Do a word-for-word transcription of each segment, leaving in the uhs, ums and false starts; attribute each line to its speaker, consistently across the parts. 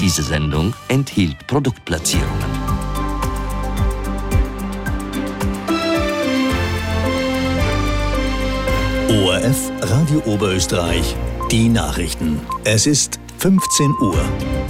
Speaker 1: Diese Sendung enthielt Produktplatzierungen.
Speaker 2: O R F Radio Oberösterreich, die Nachrichten. Es ist fünfzehn Uhr.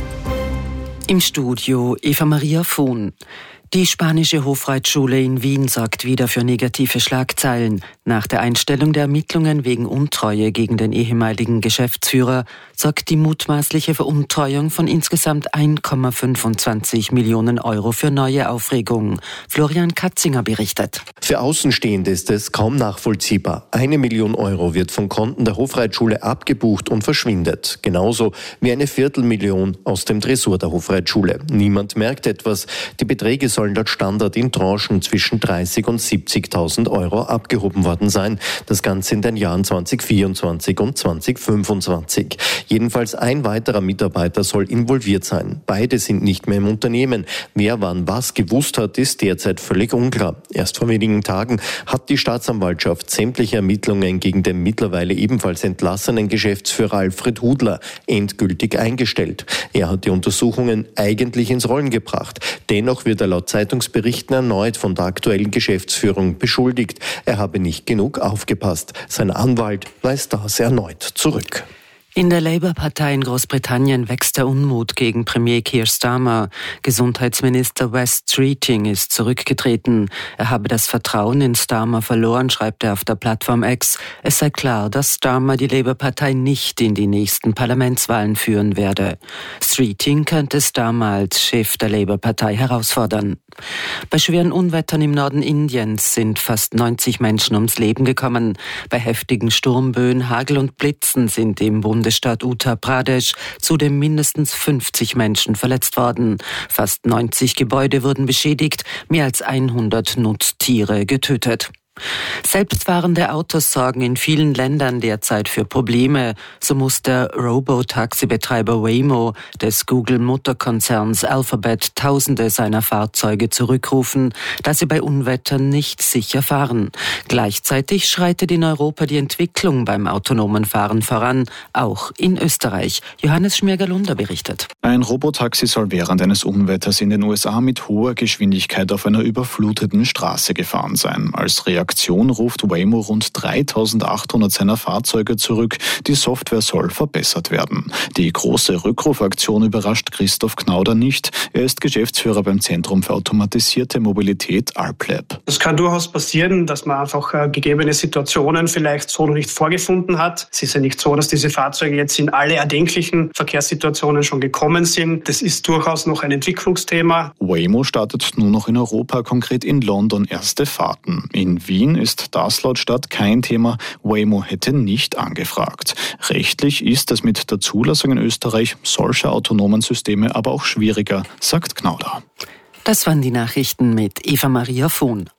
Speaker 3: Im Studio Eva Maria Vohn. Die spanische Hofreitschule in Wien sorgt wieder für negative Schlagzeilen. Nach der Einstellung der Ermittlungen wegen Untreue gegen den ehemaligen Geschäftsführer sorgt die mutmaßliche Veruntreuung von insgesamt eins Komma fünfundzwanzig Millionen Euro für neue Aufregung. Florian Katzinger berichtet.
Speaker 4: Für Außenstehende ist es kaum nachvollziehbar. Eine Million Euro wird von Konten der Hofreitschule abgebucht und verschwindet. Genauso wie eine Viertelmillion aus dem Tresor der Hofreitschule. Niemand merkt etwas. Die Beträge sollen laut Standard in Tranchen zwischen dreißig und siebzigtausend Euro abgehoben worden sein. Das Ganze in den Jahren zwanzig vierundzwanzig und zwanzig fünfundzwanzig. Jedenfalls ein weiterer Mitarbeiter soll involviert sein. Beide sind nicht mehr im Unternehmen. Wer wann was gewusst hat, ist derzeit völlig unklar. Erst vor wenigen Tagen hat die Staatsanwaltschaft sämtliche Ermittlungen gegen den mittlerweile ebenfalls entlassenen Geschäftsführer Alfred Hudler endgültig eingestellt. Er hat die Untersuchungen eigentlich ins Rollen gebracht. Dennoch wird er laut Zeitungsberichten erneut von der aktuellen Geschäftsführung beschuldigt. Er habe nicht genug aufgepasst. Sein Anwalt weist das erneut zurück.
Speaker 3: In der Labour-Partei in Großbritannien wächst der Unmut gegen Premier Keir Starmer. Gesundheitsminister Wes Streeting ist zurückgetreten. Er habe das Vertrauen in Starmer verloren, schreibt er auf der Plattform X. Es sei klar, dass Starmer die Labour-Partei nicht in die nächsten Parlamentswahlen führen werde. Streeting könnte Starmer als Chef der Labour-Partei herausfordern. Bei schweren Unwettern im Norden Indiens sind fast neunzig Menschen ums Leben gekommen. Bei heftigen Sturmböen, Hagel und Blitzen sind im Bundesstaat Uttar Pradesh zudem mindestens fünfzig Menschen verletzt worden. Fast neunzig Gebäude wurden beschädigt, mehr als hundert Nutztiere getötet. Selbstfahrende Autos sorgen in vielen Ländern derzeit für Probleme. So muss der Robo-Taxi-Betreiber Waymo des Google-Mutterkonzerns Alphabet Tausende seiner Fahrzeuge zurückrufen, da sie bei Unwettern nicht sicher fahren. Gleichzeitig schreitet in Europa die Entwicklung beim autonomen Fahren voran, auch in Österreich. Johannes Schmirger-Lunder berichtet.
Speaker 5: Ein Robotaxi soll während eines Unwetters in den U S A mit hoher Geschwindigkeit auf einer überfluteten Straße gefahren sein. Als Reaktion Aktion ruft Waymo rund dreitausendachthundert seiner Fahrzeuge zurück. Die Software soll verbessert werden. Die große Rückrufaktion überrascht Christoph Knauder nicht. Er ist Geschäftsführer beim Zentrum für automatisierte Mobilität ALPLab.
Speaker 6: Es kann durchaus passieren, dass man einfach äh, gegebene Situationen vielleicht so noch nicht vorgefunden hat. Es ist ja nicht so, dass diese Fahrzeuge jetzt in alle erdenklichen Verkehrssituationen schon gekommen sind. Das ist durchaus noch ein Entwicklungsthema.
Speaker 5: Waymo startet nun noch in Europa, konkret in London, erste Fahrten. In Wien ist das laut Stadt kein Thema. Waymo hätte nicht angefragt. Rechtlich ist es mit der Zulassung in Österreich solcher autonomen Systeme aber auch schwieriger, sagt Knauder.
Speaker 3: Das waren die Nachrichten mit Eva Maria Vohn.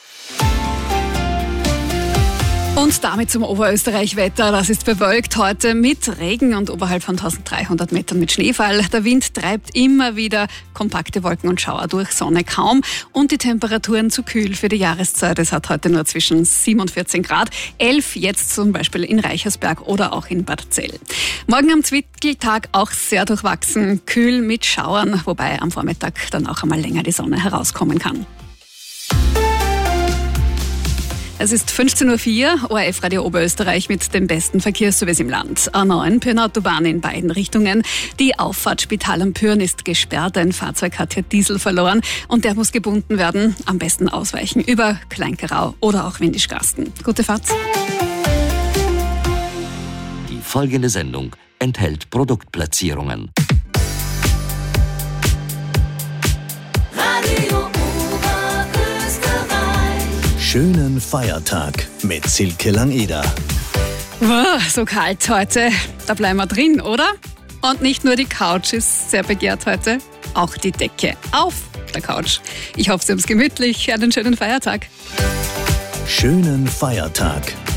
Speaker 7: Und damit zum Oberösterreich-Wetter. Das ist bewölkt heute mit Regen und oberhalb von dreizehnhundert Metern mit Schneefall. Der Wind treibt immer wieder kompakte Wolken und Schauer durch, Sonne kaum. Und die Temperaturen zu kühl für die Jahreszeit. Es hat heute nur zwischen sieben und vierzehn Grad. elf jetzt zum Beispiel in Reichersberg oder auch in Bad Zell. Morgen am Zwickeltag auch sehr durchwachsen, kühl mit Schauern. Wobei am Vormittag dann auch einmal länger die Sonne herauskommen kann. Es ist fünfzehn Uhr vier, O R F Radio Oberösterreich mit dem besten Verkehrsservice im Land. A neun, Pyrn-Autobahn in beiden Richtungen. Die Auffahrt Spital am Pyrn ist gesperrt. Ein Fahrzeug hat hier Diesel verloren und der muss gebunden werden. Am besten ausweichen über Kleinkerau oder auch Windischgarsten. Gute Fahrt.
Speaker 1: Die folgende Sendung enthält Produktplatzierungen.
Speaker 2: Schönen Feiertag mit Silke Langeder.
Speaker 7: Wow, so kalt heute. Da bleiben wir drin, oder? Und nicht nur die Couch ist sehr begehrt heute, auch die Decke auf der Couch. Ich hoffe, Sie haben es gemütlich. Einen schönen Feiertag.
Speaker 2: Schönen Feiertag